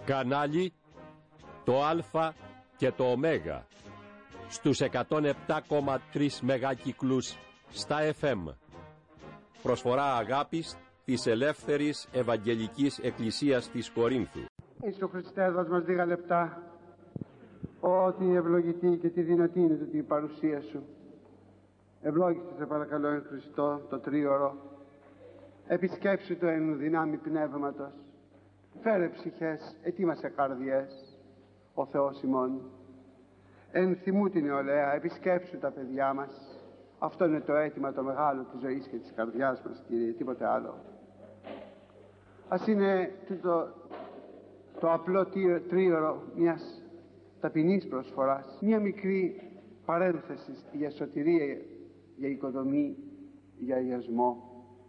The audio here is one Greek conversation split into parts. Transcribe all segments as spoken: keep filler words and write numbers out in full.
Κανάλι το Α και το Ω στους εκατόν επτά κόμμα τρία μεγάκυκλους στα εφ εμ. Προσφορά αγάπης της Ελεύθερης Ευαγγελικής Εκκλησίας της Κορίνθου. Ιησού Χριστέ, δώσ' μας λίγα λεπτά. Ό,τι ευλογητή και τι δυνατή είναι τούτη η παρουσία Σου. Ευλόγησε σε παρακαλώ εν Χριστώ το τρίωρο. Επισκέψου το εν δυνάμει πνεύματος. Φέρε ψυχές, ετοίμασε καρδιές. Ο Θεός ημών. Εν θυμού την νεολαία, επισκέψου τα παιδιά μας. Αυτό είναι το αίτημα το μεγάλο της ζωής και της καρδιάς μας, Κύριε, τίποτε άλλο. Ας είναι το, το απλό τρίωρο μιας ταπεινής προσφοράς, μια μικρή παρένθεση για σωτηρία, για οικοδομή, για ιασμό.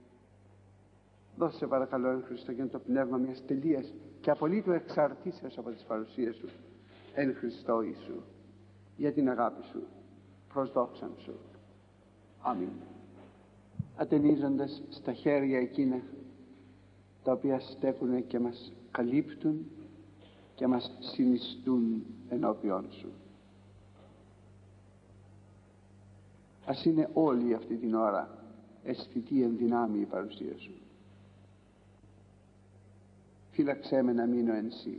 Δώσε παρακαλώ εν Χριστώ και το πνεύμα μιας τελείας και απολύτου εξαρτήσεως από τις παρουσίες Σου εν Χριστώ Ιησού, για την αγάπη Σου προς δόξαν Σου. Αμήν. Ατενίζοντας στα χέρια εκείνα τα οποία στέκουν και μας καλύπτουν και μας συνιστούν ενώπιόν Σου. Ας είναι όλη αυτή την ώρα αισθητή εν δυνάμει η παρουσία Σου. Φύλαξέ με να μείνω εν Σύ.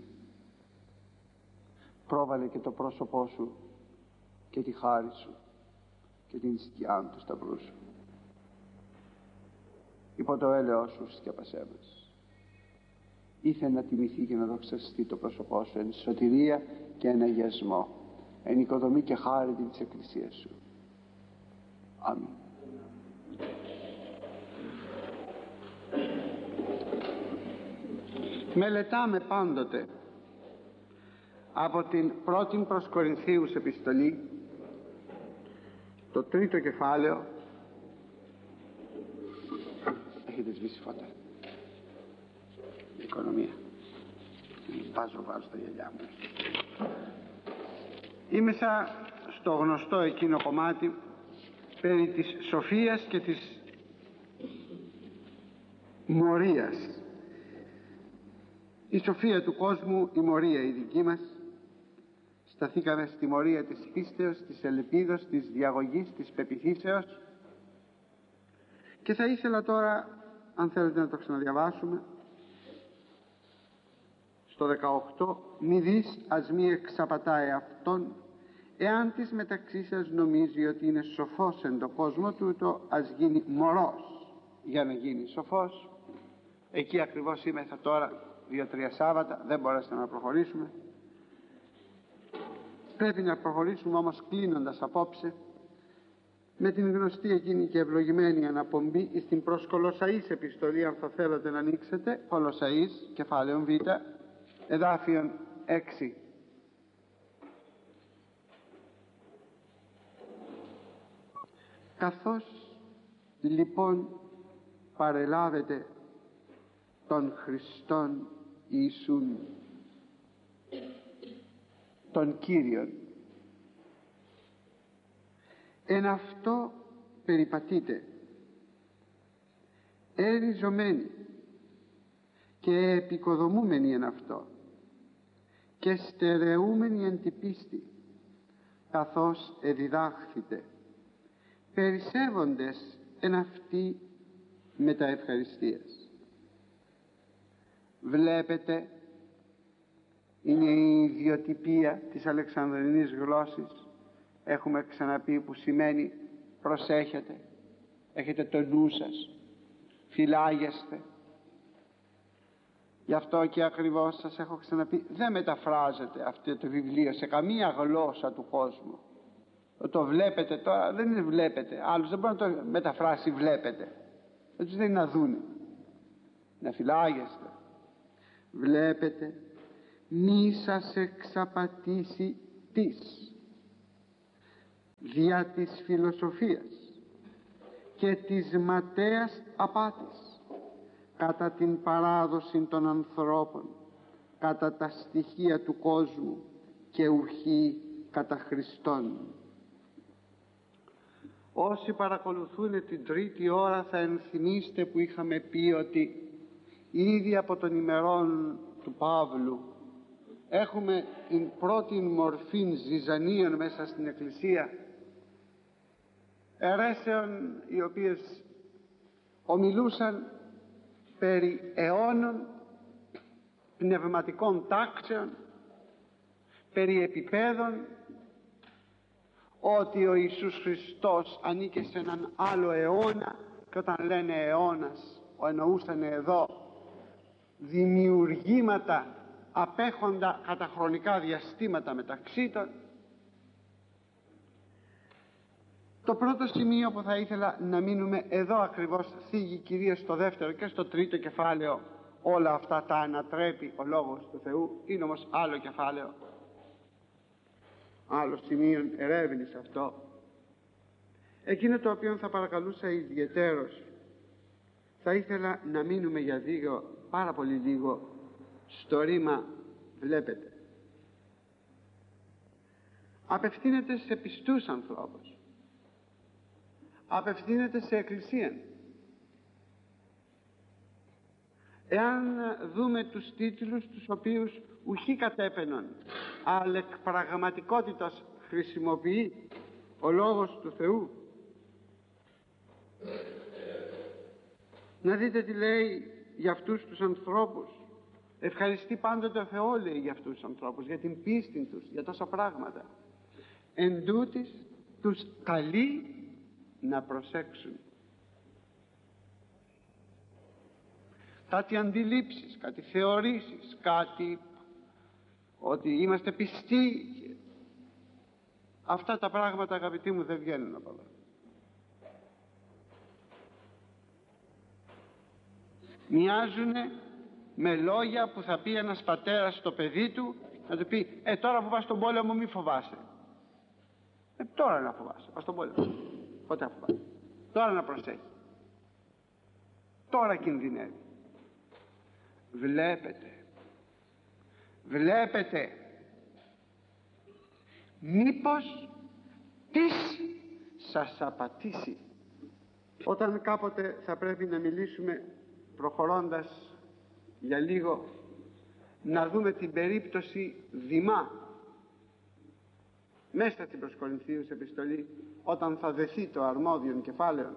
Πρόβαλε και το πρόσωπό Σου και τη χάρη Σου και την σκιά του σταυρού Σου. Υπό το έλεος Σου σκέπασέ μας. Ήθε να τιμηθεί και να δοξαστεί το πρόσωπό Σου εν σωτηρία και εν αγιασμό, εν οικοδομή και χάρη της Εκκλησίας Σου. Αμήν. Μελετάμε πάντοτε από την πρώτη προς Κορινθίους επιστολή το τρίτο κεφάλαιο. Έχετε σβήσει φώτα. Οικονομία. Βάζω βάζω τα γυαλιά μου. Είμεσα στο γνωστό εκείνο κομμάτι περί της σοφίας και της μορίας. Η σοφία του κόσμου, η μορία η δική μας. Σταθήκαμε στη μορία της πίστεως, της ελπίδος, της διαγωγής, της πεποιθήσεως. Και θα ήθελα τώρα, αν θέλετε να το ξαναδιαβάσουμε, στο δεκαοκτώ, μη δεις ας μη εξαπατάει αυτόν, εάν της μεταξύ σας νομίζει ότι είναι σοφός εν το κόσμο τούτο, ας γίνει μωρός για να γίνει σοφός. Εκεί ακριβώς είμεθα τώρα δύο-τρία Σάββατα, δεν μπορέσαμε να προχωρήσουμε. Πρέπει να προχωρήσουμε όμως κλείνοντας απόψε με την γνωστή εκείνη και ευλογημένη αναπομπή στην προς Κολοσσαείς επιστολή, αν θα θέλετε να ανοίξετε. Κολοσσαείς κεφάλαιο Β, εδάφιον έξι. Καθώς λοιπόν παρελάβετε τον Χριστόν Ιησούν, τον Κύριον, εν αυτό περιπατείτε, εριζωμένοι και επικοδομούμενοι εν αυτό και στερεούμενοι εν τη πίστη, καθώς εδιδάχθητε, περισσεύοντες εν αυτή με τα ευχαριστίας. Βλέπετε, είναι η ιδιοτυπία της Αλεξανδρινής γλώσσης, έχουμε ξαναπεί, που σημαίνει προσέχετε, έχετε το νου σας, φυλάγεστε. Γι' αυτό και ακριβώς σας έχω ξαναπεί, δεν μεταφράζεται αυτό το βιβλίο σε καμία γλώσσα του κόσμου. Το βλέπετε τώρα, δεν είναι βλέπετε, άλλους δεν μπορεί να το μεταφράσει βλέπετε, δεν τους λέει να δούνε, να φυλάγεστε. Βλέπετε, μη σας εξαπατήσει της δια της φιλοσοφίας και της ματαίας απάτης, κατά την παράδοση των ανθρώπων, κατά τα στοιχεία του κόσμου και ουχή κατά Χριστόν. Όσοι παρακολουθούν την τρίτη ώρα θα ενθυμίστε που είχαμε πει ότι ήδη από των ημερών του Παύλου έχουμε την πρώτη μορφή ζυζανίων μέσα στην Εκκλησία, αιρέσεων οι οποίες ομιλούσαν περί αιώνων πνευματικών τάξεων, περί επιπέδων, ότι ο Ιησούς Χριστός ανήκε σε έναν άλλο αιώνα, και όταν λένε αιώνας εννοούσαν εδώ δημιουργήματα απέχοντα καταχρονικά διαστήματα μεταξύ των. Το πρώτο σημείο που θα ήθελα να μείνουμε εδώ ακριβώς θίγει κυρίως στο δεύτερο και στο τρίτο κεφάλαιο. Όλα αυτά τα ανατρέπει ο Λόγος του Θεού, είναι όμως άλλο κεφάλαιο, άλλο σημείο ερεύνης αυτό. Εκείνο το οποίο θα παρακαλούσα ιδιαιτέρως, θα ήθελα να μείνουμε για λίγο, πάρα πολύ λίγο, στο ρήμα βλέπετε. Απευθύνεται σε πιστούς ανθρώπους, απευθύνεται σε εκκλησία. Εάν δούμε τους τίτλους τους οποίους ουχή κατέπαινον, αλλά εκ πραγματικότητας χρησιμοποιεί ο Λόγος του Θεού, να δείτε τι λέει για αυτούς τους ανθρώπους. Ευχαριστεί πάντοτε ο Θεό, λέει, για αυτούς τους ανθρώπους, για την πίστη τους, για τόσα πράγματα. Εν τούτοις τους καλεί να προσέξουν. Κάτι αντιλήψεις, κάτι θεωρήσεις, κάτι ότι είμαστε πιστοί, αυτά τα πράγματα, αγαπητοί μου, δεν βγαίνουν από εδώ. Μοιάζουνε με λόγια που θα πει ένας πατέρας στο παιδί του, να του πει «Ε, τώρα που πας στον πόλεμο μη φοβάσαι». Ε, τώρα να φοβάσαι, πας στον πόλεμο. Πότε να φοβάσαι? Τώρα να προσέχεις. Τώρα κινδυνεύει. Βλέπετε, βλέπετε, μήπως τις σας απατήσει. Όταν κάποτε θα πρέπει να μιλήσουμε, προχωρώντας για λίγο, να δούμε την περίπτωση Δημά μέσα στην προς Κορινθίους επιστολή, όταν θα δεθεί το αρμόδιον κεφάλαιο.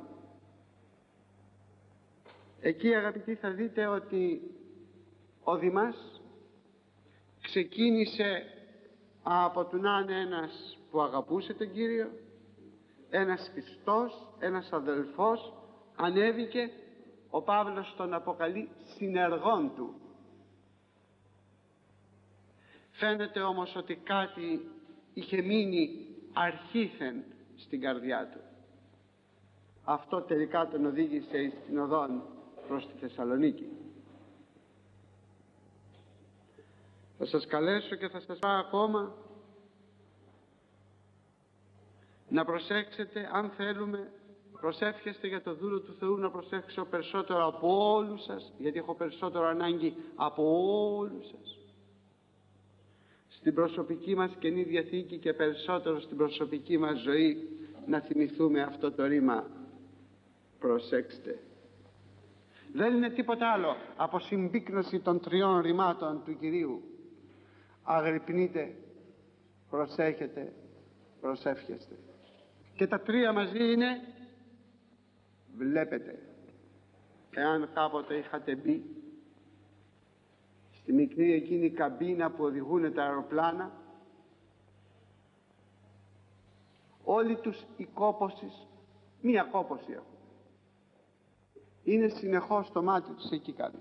Εκεί, αγαπητοί, θα δείτε ότι ο Δημάς ξεκίνησε από του να είναι ένας που αγαπούσε τον Κύριο, ένας πιστός, ένας αδελφός, ανέβηκε, ο Παύλος τον αποκαλεί συνεργόν του. Φαίνεται όμως ότι κάτι είχε μείνει αρχήθεν στην καρδιά του. Αυτό τελικά τον οδήγησε στην οδόν προς τη Θεσσαλονίκη. Θα σας καλέσω και θα σας πω ακόμα να προσέξετε, αν θέλουμε, προσεύχεστε για το δούλο του Θεού να προσέξω περισσότερο από όλους σας, γιατί έχω περισσότερο ανάγκη από όλους σας, στην προσωπική μας Καινή Διαθήκη και περισσότερο στην προσωπική μας ζωή, να θυμηθούμε αυτό το ρήμα. Προσέξτε. Δεν είναι τίποτα άλλο από συμπίκνωση των τριών ρημάτων του Κυρίου. Αγρυπνείτε, προσέχετε, προσεύχεστε. Και τα τρία μαζί είναι βλέπετε. Εάν κάποτε είχατε μπει στη μικρή εκείνη καμπίνα που οδηγούν τα αεροπλάνα, όλοι τους οι κόπωσης, μία κόποση έχουν. Είναι συνεχώς το μάτι τους εκεί κάτω.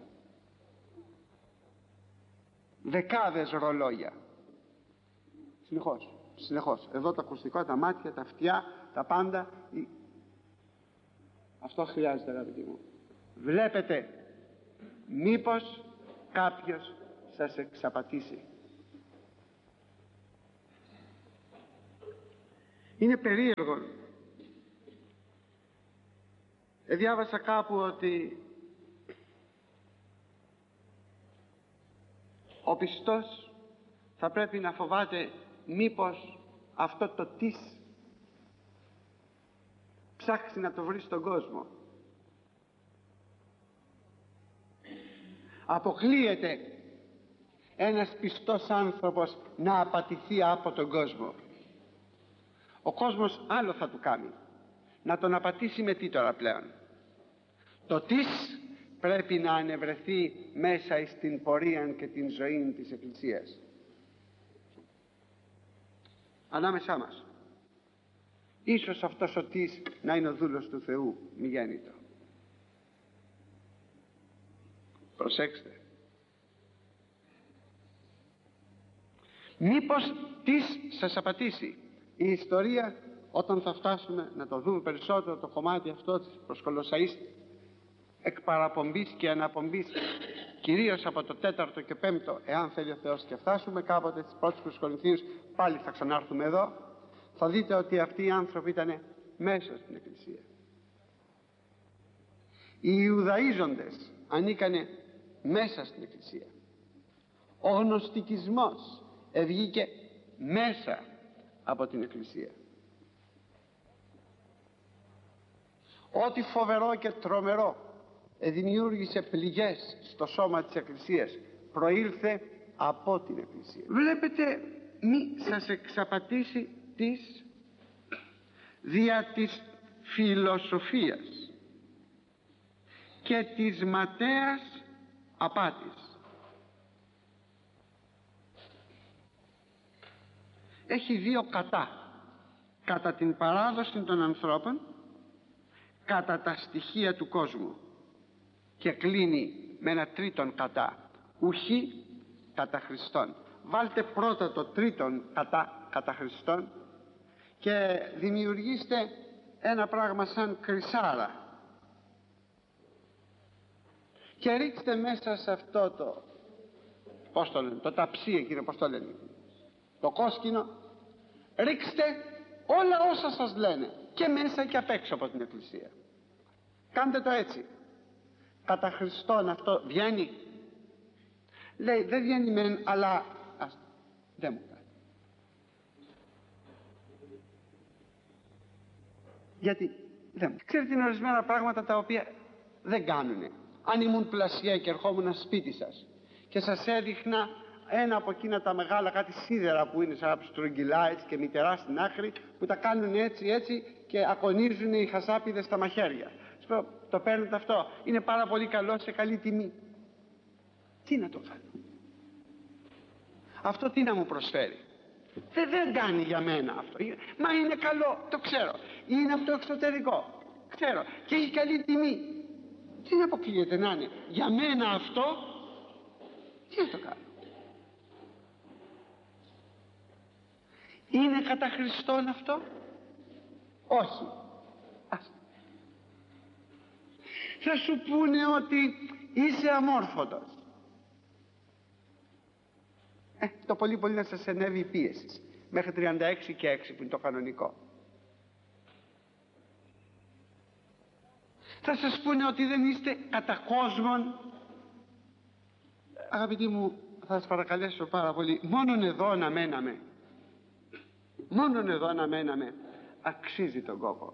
Δεκάδες ρολόγια. Συνεχώς, συνεχώς. Εδώ τα ακουστικά, τα μάτια, τα αυτιά, τα πάντα. Αυτό χρειάζεται, αγαπητοί μου. Βλέπετε, μήπως κάποιος σας εξαπατήσει. Είναι περίεργο. Ε, διάβασα κάπου ότι ο πιστός θα πρέπει να φοβάται μήπως αυτό το τις ψάξει να το βρει στον κόσμο. Αποκλείεται ένας πιστός άνθρωπος να απατηθεί από τον κόσμο. Ο κόσμος άλλο θα του κάνει, να τον απατήσει με τι τώρα πλέον? Το τις πρέπει να ανεβρεθεί μέσα στην πορεία και την ζωή της Εκκλησίας. Ανάμεσά μας. Ίσως αυτός ο τις να είναι ο δούλος του Θεού μη γέννητο. Προσέξτε. Μήπως τις σας απατήσει? Η ιστορία, όταν θα φτάσουμε να το δούμε περισσότερο, το κομμάτι αυτό της προς Κολοσσαείς, εκ παραπομπής και αναπομπής, κυρίως από το τέταρτο και πέμπτο, εάν θέλει ο Θεός, και φτάσουμε κάποτε στις πρώτες προς Κορινθίους, πάλι θα ξανάρθουμε εδώ, θα δείτε ότι αυτοί οι άνθρωποι ήταν μέσα στην Εκκλησία. Οι Ιουδαΐζοντες ανήκανε μέσα στην Εκκλησία. Ο γνωστικισμός ευγήκε μέσα από την Εκκλησία. Ό,τι φοβερό και τρομερό δημιούργησε πληγές στο σώμα της Εκκλησίας προήλθε από την Εκκλησία. Βλέπετε, μη σας εξαπατήσει της δια της φιλοσοφίας και της ματαίας απάτης. Έχει δύο κατά: κατά την παράδοση των ανθρώπων, κατά τα στοιχεία του κόσμου, και κλείνει με ένα τρίτον κατά: ουχή κατά Χριστόν. Βάλτε πρώτα το τρίτον κατά, κατά Χριστόν, και δημιουργήστε ένα πράγμα σαν κρυσάρα και ρίξτε μέσα σε αυτό το, πώς το λένε, το ταψί εκείνο, πώς το λένε, το κόσκινο, ρίξτε όλα όσα σας λένε και μέσα και απ' έξω από την Εκκλησία. Κάντε το έτσι. Κατά Χριστόν αυτό βγαίνει? Λέει δεν βγαίνει μεν, αλλά ας, δεν μου κάνει. Γιατί δεν μου. Ξέρετε, είναι ορισμένα πράγματα τα οποία δεν κάνουνε. Αν ήμουν πλασιέ και ερχόμουν σπίτι σας και σας έδειχνα ένα από εκείνα τα μεγάλα κάτι σίδερα που είναι σαν στρογγυλά έτσι και μητερά στην άκρη, που τα κάνουν έτσι έτσι και ακονίζουν οι χασάπιδες στα μαχαίρια, το παίρνετε αυτό, είναι πάρα πολύ καλό, σε καλή τιμή. Τι να το κάνω? Αυτό τι να μου προσφέρει? Δεν, δεν κάνει για μένα αυτό. Μα είναι καλό, το ξέρω. Είναι από το εξωτερικό, ξέρω, και έχει καλή τιμή. Τι να αποκλείεται να είναι? Για μένα αυτό, τι να το κάνω? Είναι κατά Χριστόν αυτό? Όχι. Ας. Θα σου πούνε ότι είσαι αμόρφωτος. Ε, το πολύ πολύ να σας ενέβει η πίεση μέχρι τριάντα έξι και έξι που είναι το κανονικό. Θα σας πούνε ότι δεν είστε κατά κόσμον. Αγαπητοί μου, θα σας παρακαλέσω πάρα πολύ, μόνον εδώ να μέναμε, μόνον εδώ να μέναμε αξίζει τον κόπο.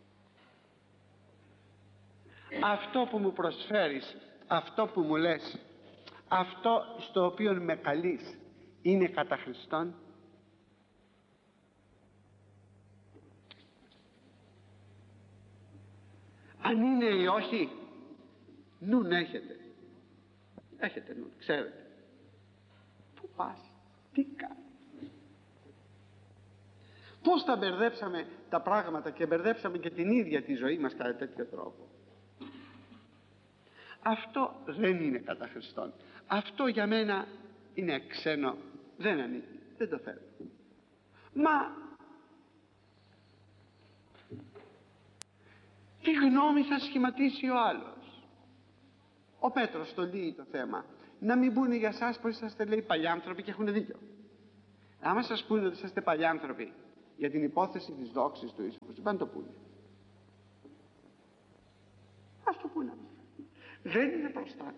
Αυτό που μου προσφέρεις, αυτό που μου λες, αυτό στο οποίο με καλείς, είναι κατά Χριστόν? Αν είναι ή όχι, νουν έχετε. Έχετε νουν, ξέρετε. Πού πας, τι κάνεις? Πώς τα μπερδέψαμε τα πράγματα και μπερδέψαμε και την ίδια τη ζωή μας κατά τέτοιο τρόπο. Αυτό δεν είναι κατά Χριστόν. Αυτό για μένα είναι ξένο, δεν ανήκει, δεν το θέλω. Μα τι γνώμη θα σχηματίσει ο άλλος? Ο Πέτρος το λέει το θέμα. Να μην πούνε για σας πως είσαστε, λέει, παλιάνθρωποι, και έχουν δίκιο. Άμα σας πούνε ότι είσαστε παλιάνθρωποι για την υπόθεση της δόξης του Ιησού, πάνε το πούνε. Ας το πούνε. Δεν είναι προστάτευτο.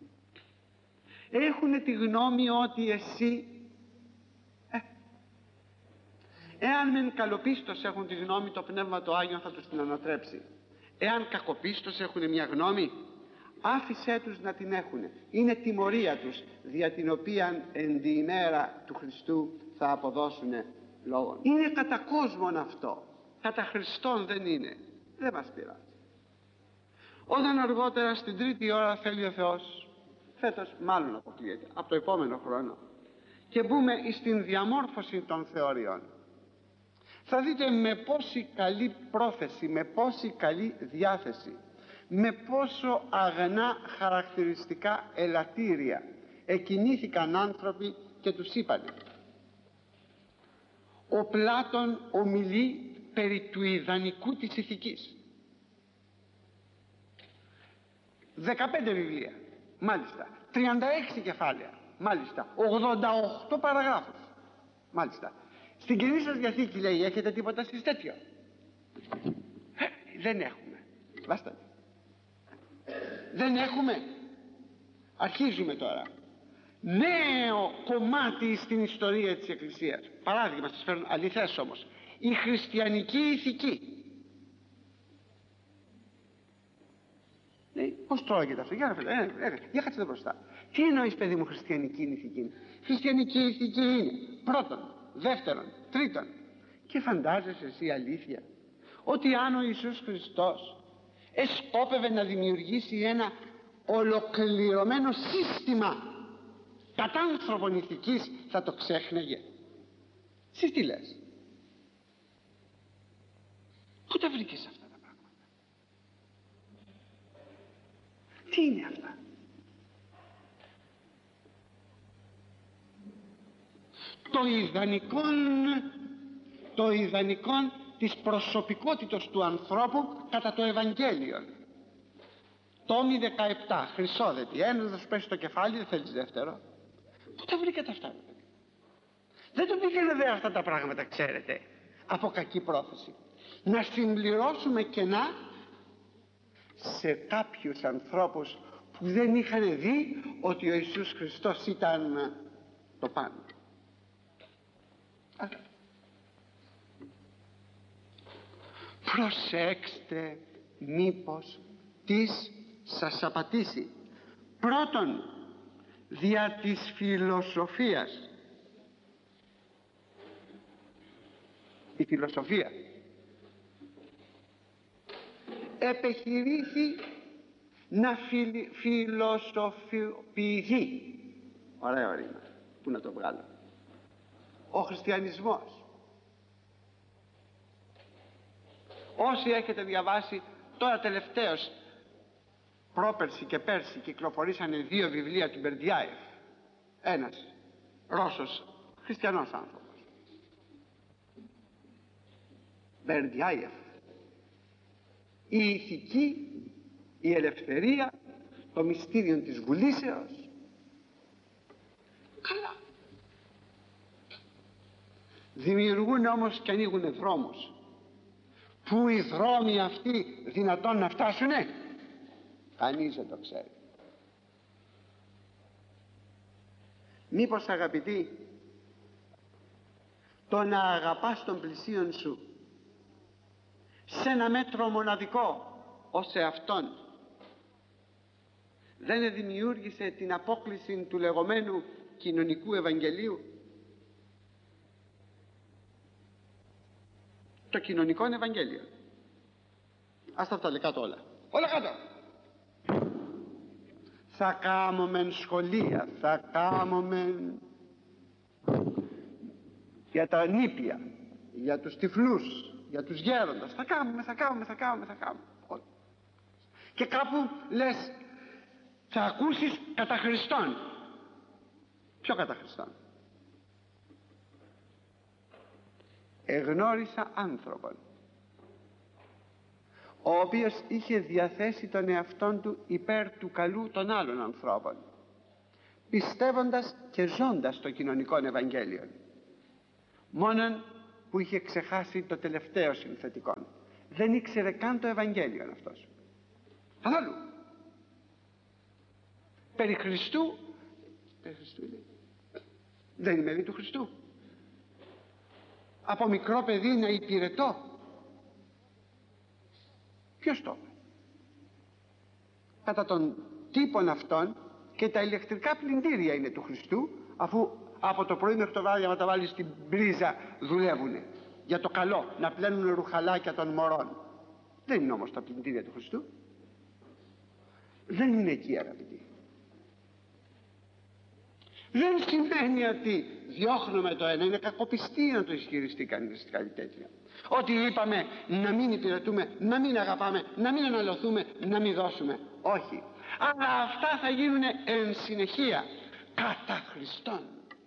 Έχουν τη γνώμη ότι εσύ ε, εάν μεν καλοπίστως έχουν τη γνώμη, το Πνεύμα το Άγιο θα τους την ανατρέψει. Εάν κακοπίστως έχουν μια γνώμη, άφησέ τους να την έχουνε. Είναι τιμωρία τους, δια την οποία εν τη ημέρα του Χριστού θα αποδώσουνε λόγον. Είναι κατά κόσμον αυτό, κατά Χριστόν δεν είναι. Δεν μας πειράζει. Όταν αργότερα στην τρίτη ώρα θέλει ο Θεός, φέτος μάλλον αποκλείεται, από το επόμενο χρόνο, και μπούμε στην διαμόρφωση των θεωριών, θα δείτε με πόση καλή πρόθεση, με πόση καλή διάθεση, με πόσο αγνά χαρακτηριστικά ελαττήρια εκινήθηκαν άνθρωποι και τους είπαν: ο Πλάτων ομιλεί περί του ιδανικού της ηθικής. δεκαπέντε βιβλία, μάλιστα, τριάντα έξι κεφάλαια, μάλιστα, ογδόντα οκτώ παραγράφους, μάλιστα. Στην Καινή σας Διαθήκη λέει: έχετε τίποτα εσείς τέτοιο? Ε, δεν έχουμε. Βάστα. Δεν έχουμε. Αρχίζουμε τώρα νέο κομμάτι στην ιστορία της Εκκλησίας. Παράδειγμα σας φέρνω, αληθές όμως, η χριστιανική ηθική. Λέει, πώς τρώγεται αυτό? Για να φέρω, ε, ε, ε, για κάτσε εδώ μπροστά. Τι εννοείς, παιδί μου, χριστιανική ηθική? Χριστιανική ηθική είναι πρώτον, δεύτερον, τρίτον. Και φαντάζεσαι εσύ αλήθεια ότι αν ο Ιησούς Χριστός εσκόπευε να δημιουργήσει ένα ολοκληρωμένο σύστημα κατάνθρωπων ηθικής, θα το ξέχνεγε? Εσύ τι λες? Πού τα βρήκες αυτά τα πράγματα? Τι είναι αυτά? Το ιδανικό, το ιδανικό της προσωπικότητας του ανθρώπου κατά το Ευαγγέλιο. Τόμι δεκαεπτά, χρυσόδετη, ένα θα σου πέσει το κεφάλι, δεν θέλεις δεύτερο. Πού τα βρήκατε αυτά? Δεν το πήγαινε δε αυτά τα πράγματα, ξέρετε, από κακή πρόθεση, να συμπληρώσουμε κενά σε κάποιους ανθρώπους που δεν είχαν δει ότι ο Ιησούς Χριστός ήταν το πάνω. Προσέξτε μήπως τις σας απατήσει. Πρώτον, δια της φιλοσοφίας. Η φιλοσοφία επεχειρήθη να φιλ, φιλοσοφοποιηθεί. Ωραίο ρήμα, πού να το βγάλω? Ο χριστιανισμός. Όσοι έχετε διαβάσει, τώρα τελευταίως, πρόπερση και πέρσι, κυκλοφορήσανε δύο βιβλία του Μπερντιάεφ, ένας Ρώσος χριστιανός άνθρωπος, Μπερντιάεφ, η ηθική, η ελευθερία, το μυστήριο της βουλήσεως. Καλά. Δημιουργούν όμως και ανοίγουν δρόμους. Πού οι δρόμοι αυτοί δυνατόν να φτάσουνε? Κανείς δεν το ξέρει. Μήπως, αγαπητοί, το να αγαπάς τον πλησίον σου σε ένα μέτρο μοναδικό ως εαυτόν δεν δημιούργησε την απόκλιση του λεγόμενου κοινωνικού Ευαγγελίου? Το κοινωνικό Ευαγγέλιο. Ας τα βγάλει κάτω όλα. Όλα κάτω. Θα κάμωμεν σχολεία, θα κάμωμεν για τα νήπια, για τους τυφλούς, για τους γέροντας. Θα κάνουμε, θα κάνουμε, θα κάνουμε, θα κάνουμε. Και κάπου λες, θα ακούσεις κατά Χριστόν. Ποιο κατά Χριστόν? Εγνώρισα άνθρωπον ο οποίος είχε διαθέσει τον εαυτόν του υπέρ του καλού των άλλων ανθρώπων, πιστεύοντας και ζώντας το κοινωνικό Ευαγγέλιο, μόνον που είχε ξεχάσει το τελευταίο συνθετικό. Δεν ήξερε καν το Ευαγγέλιο αυτός. Καθόλου. Περί Χριστού, περί Χριστού λέει. Δεν είμαι δι του Χριστού? Από μικρό παιδί να υπηρετώ? Ποιος το είπε? Κατά τον τύπων αυτών, και τα ηλεκτρικά πλυντήρια είναι του Χριστού, αφού από το πρωί μέχρι το βράδυ, άμα τα βάλεις στην πρίζα, δουλεύουνε για το καλό, να πλένουν ρουχαλάκια των μωρών. Δεν είναι όμως τα πλυντήρια του Χριστού. Δεν είναι εκεί, αγαπητοί. Δεν σημαίνει ότι διώχνουμε το ένα, είναι κακοπιστία να το ισχυριστεί κανείς κάτι τέτοιο. Ότι είπαμε να μην υπηρετούμε, να μην αγαπάμε, να μην αναλωθούμε, να μην δώσουμε. Όχι. Αλλά αυτά θα γίνουν εν συνεχεία κατά Χριστόν.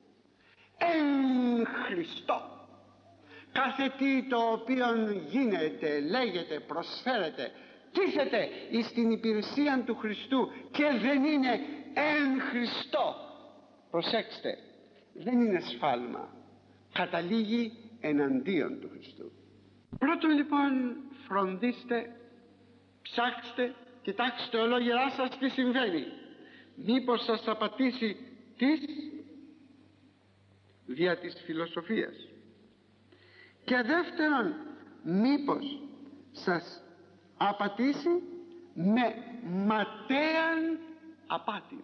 Εν Χριστώ. Κάθε τι το οποίο γίνεται, λέγεται, προσφέρεται, τίθεται στην υπηρεσία του Χριστού και δεν είναι εν Χριστώ, προσέξτε, δεν είναι σφάλμα, καταλήγει εναντίον του Χριστού. Πρώτον λοιπόν, φροντίστε, ψάξτε, κοιτάξτε ολόγερά σας τι συμβαίνει, μήπως σας απατήσει της δια της φιλοσοφίας, και δεύτερον, μήπως σας απατήσει με ματέαν απάτην.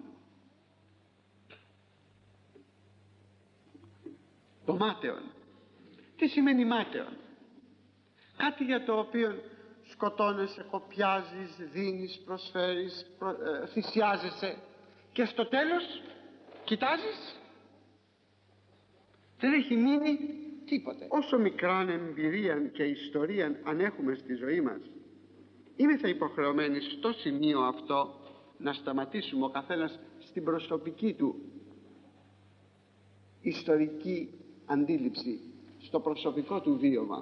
Το μάταιον, τι σημαίνει μάταιον? Κάτι για το οποίο σκοτώνεσαι, κοπιάζεις, δίνεις, προσφέρεις, προ, ε, θυσιάζεσαι και στο τέλος κοιτάζεις, δεν έχει μείνει τίποτε. Όσο μικράν εμπειρία και ιστορία αν έχουμε στη ζωή μας, είμαι θα υποχρεωμένοι στο σημείο αυτό να σταματήσουμε ο καθένας στην προσωπική του ιστορική αντίληψη, στο προσωπικό του βίωμα.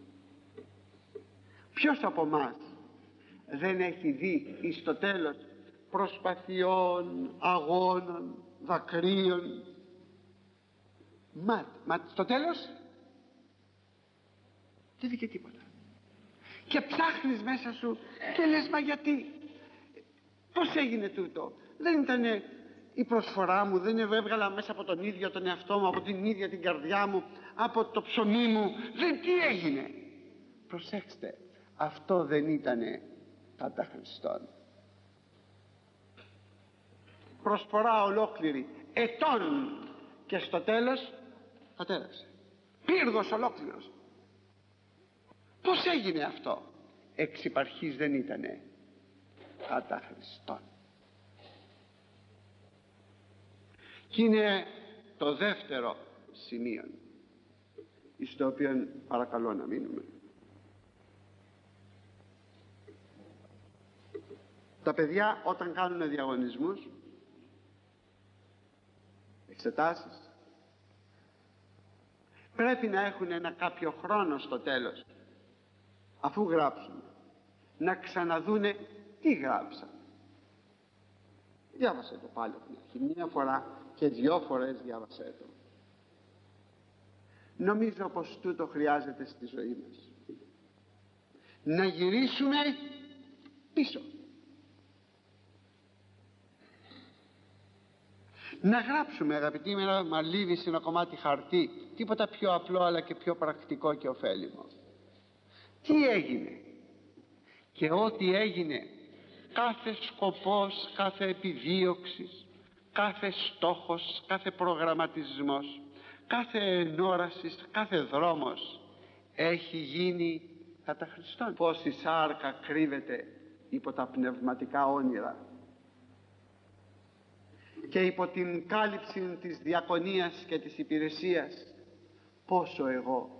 Ποιος από μας δεν έχει δει εις το τέλος προσπαθειών, αγώνων, δακρύων, μα, μα στο τέλος δεν βγήκε τίποτα, και ψάχνεις μέσα σου και λες, μα γιατί, πώς έγινε τούτο? Δεν ήτανε η προσφορά μου, δεν έβγαλα μέσα από τον ίδιο τον εαυτό μου, από την ίδια την καρδιά μου, από το ψωμί μου, δεν, τι έγινε? Προσέξτε, αυτό δεν ήτανε κατά Χριστόν. Προσφορά ολόκληρη ετών και στο τέλος κατέρευσε, πύργος ολόκληρος. Πώς έγινε αυτό? Εξ υπαρχής δεν ήτανε κατά Χριστόν. Και είναι το δεύτερο σημείο στο οποίο παρακαλώ να μείνουμε. Τα παιδιά όταν κάνουν διαγωνισμούς, εξετάσεις, πρέπει να έχουν ένα κάποιο χρόνο στο τέλος, αφού γράψουν, να ξαναδούνε τι γράψαν. Διάβασε το πάλι από την αρχή, μία φορά και δυο φορές διάβασέ το. Νομίζω πως τούτο χρειάζεται στη ζωή μας, να γυρίσουμε πίσω, να γράψουμε, αγαπητοί, με ένα μαλλίδι σε ένα κομμάτι χαρτί, τίποτα πιο απλό αλλά και πιο πρακτικό και ωφέλιμο. Τι έγινε? Και ό,τι έγινε, κάθε σκοπός, κάθε επιδίωξης, κάθε στόχος, κάθε προγραμματισμός, κάθε ενόρασης, κάθε δρόμος έχει γίνει κατά Χριστόν. Πως η σάρκα κρύβεται υπό τα πνευματικά όνειρα και υπό την κάλυψη της διακονίας και της υπηρεσίας, πόσο εγώ.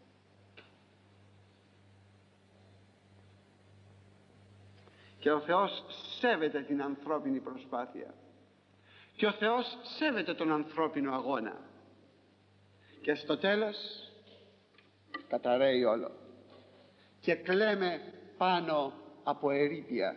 Και ο Θεός σέβεται την ανθρώπινη προσπάθεια και ο Θεός σέβεται τον ανθρώπινο αγώνα, και στο τέλος καταραίει όλο και κλαίμε πάνω από ερείπια.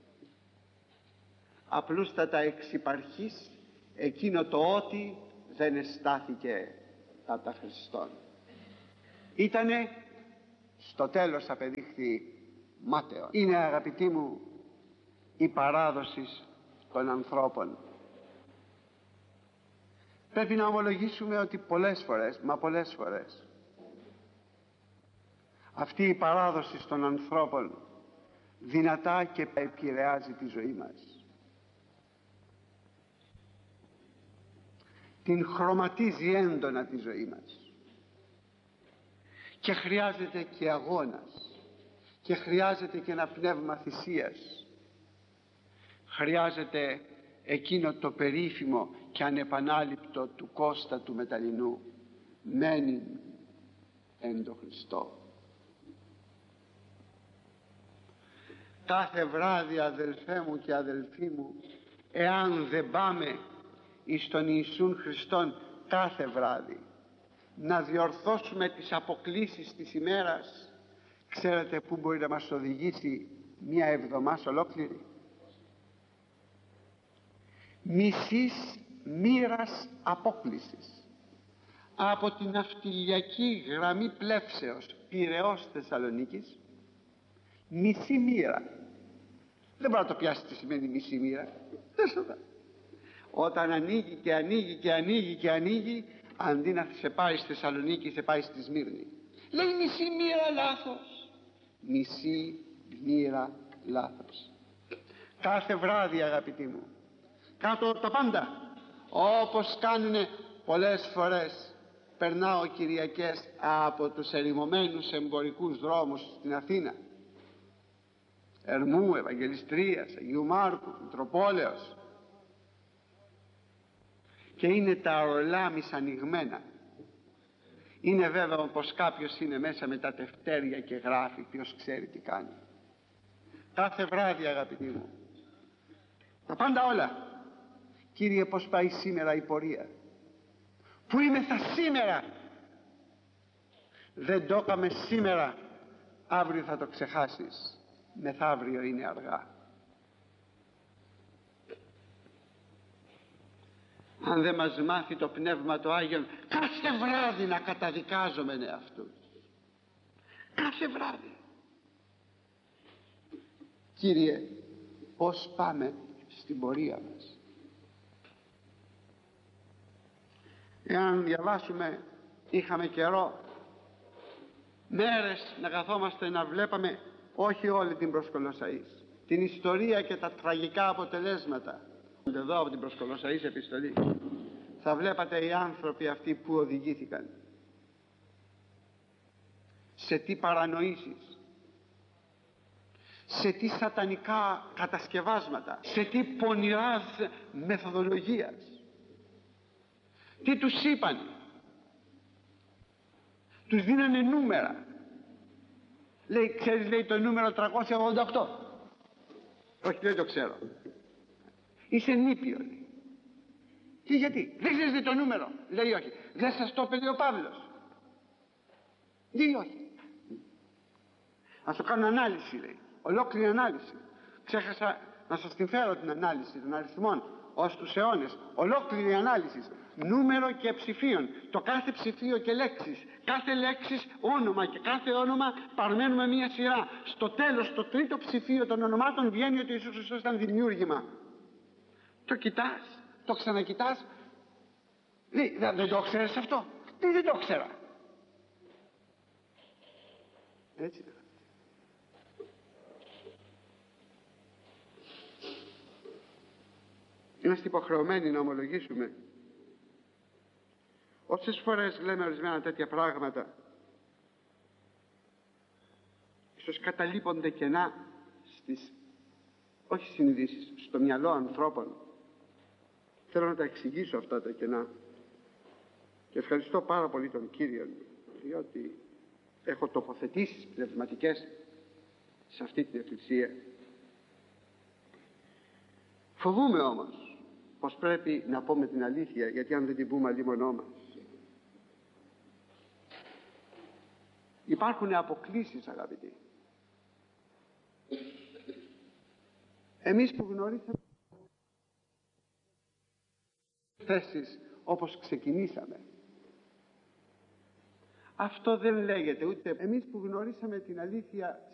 Απλούστατα εξυπαρχής εκείνο το ότι δεν εστάθηκε κατά Χριστόν. Ήτανε στο τέλος απεδείχθη μάταιο. Είναι, αγαπητοί μου, η παράδοση των ανθρώπων. Πρέπει να ομολογήσουμε ότι πολλές φορές, μα πολλές φορές, αυτή η παράδοση των ανθρώπων δυνατά και επηρεάζει τη ζωή μας. την χρωματίζει έντονα τη ζωή μας. Και χρειάζεται και αγώνας, και χρειάζεται και ένα πνεύμα θυσίας. Χρειάζεται εκείνο το περίφημο και ανεπανάληπτο του Κώστα του Μεταλλινού, μένει εν το Χριστό. Κάθε βράδυ, αδελφέ μου και αδελφοί μου, εάν δεν πάμε εις τον Ιησούν Χριστόν κάθε βράδυ να διορθώσουμε τις αποκλίσεις της ημέρας, ξέρετε πού μπορεί να μας οδηγήσει μια εβδομάδα ολόκληρη? Μισής μοίρας απόκλησης από την ναυτιλιακή γραμμή πλεύσεως Πειραιώς Θεσσαλονίκης. Μισή μοίρα. Δεν μπορεί να το πιάσει τι σημαίνει μισή μοίρα. Όταν ανοίγει και ανοίγει και ανοίγει και ανοίγει, αντί να σε πάει στη Θεσσαλονίκη, σε πάει στη Σμύρνη. Λέει μισή μοίρα λάθος. Μισή μοίρα λάθος. Κάθε βράδυ, αγαπητοί μου, κάτω τα πάντα, όπως κάνουνε πολλές φορές, περνάω Κυριακές από τους ερημωμένους εμπορικούς δρόμους στην Αθήνα, Ερμού, Ευαγγελιστρίας, Αγίου Μάρκου, Μητροπόλεως, και είναι τα ορλάμις ανοιγμένα. Είναι βέβαιο πως κάποιος είναι μέσα με τα τευτέρια και γράφει, ποιος ξέρει τι κάνει. Κάθε βράδυ, αγαπητοί μου, τα πάντα όλα. Κύριε, πως πάει σήμερα η πορεία? Πού είμαι θα σήμερα? Δεν το έκαμε σήμερα, αύριο θα το ξεχάσεις, μεθαύριο είναι αργά. Αν δεν μας μάθει το Πνεύμα το Άγιον κάθε βράδυ να καταδικάζουμε εαυτούς, κάθε βράδυ, Κύριε, πως πάμε στην πορεία μας? Εάν διαβάσουμε, είχαμε καιρό, μέρες να καθόμαστε να βλέπαμε, όχι όλη την προς Κολοσσαείς, την ιστορία και τα τραγικά αποτελέσματα. Εδώ από την προς Κολοσσαείς επιστολή θα βλέπατε οι άνθρωποι αυτοί που οδηγήθηκαν, σε τι παρανοήσεις, σε τι σατανικά κατασκευάσματα, σε τι πονηράς μεθοδολογίας. Τι τους είπαν? Τους δίνανε νούμερα. Λέει, ξέρεις, λέει, το νούμερο τριακόσια ογδόντα οκτώ? Όχι, δεν το ξέρω. Είσαι νήπιο, λέει. Και γιατί? Δεν ξέρεις, λέει, το νούμερο? Λέει, όχι. Δεν σας το είπε ο Παύλος? Λέει, όχι. Ας το κάνω ανάλυση, λέει, ολόκληρη ανάλυση. Ξέχασα να σας την φέρω την ανάλυση των αριθμών ως τους αιώνες, ολόκληρη ανάλυση, νούμερο και ψηφίων, το κάθε ψηφίο και λέξεις, κάθε λέξης όνομα, και κάθε όνομα παρμένουμε μία σειρά. Στο τέλος, το τρίτο ψηφίο των ονομάτων βγαίνει ότι ο Ιησούς Χριστός ήταν δημιούργημα. Το κοιτάς, το ξανακοιτάς, λέει, δεν, δεν το ξέρεις αυτό? Τι, δεν το ξέρα. Έτσι δεν. Είμαστε υποχρεωμένοι να ομολογήσουμε. Όσες φορές λέμε ορισμένα τέτοια πράγματα, ίσως καταλείπονται κενά στις, όχι συνειδήσεις, στο μυαλό ανθρώπων. Θέλω να τα εξηγήσω αυτά τα κενά και ευχαριστώ πάρα πολύ τον Κύριο, διότι έχω τοποθετήσεις πνευματικές σε αυτή την εκκλησία. Φοβούμαι όμως πως πρέπει να πούμε την αλήθεια, γιατί αν δεν την πούμε αλίμονό μας. Υπάρχουν αποκλίσεις, αγαπητοί. Εμείς που γνωρίσαμε θέσεις όπως ξεκινήσαμε, αυτό δεν λέγεται ούτε. Εμείς που γνωρίσαμε την αλήθεια